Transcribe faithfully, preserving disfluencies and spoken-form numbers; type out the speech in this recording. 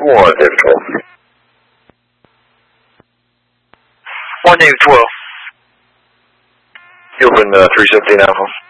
One, David twelve. One, David twelve. You open uh, three seventeen Alpha.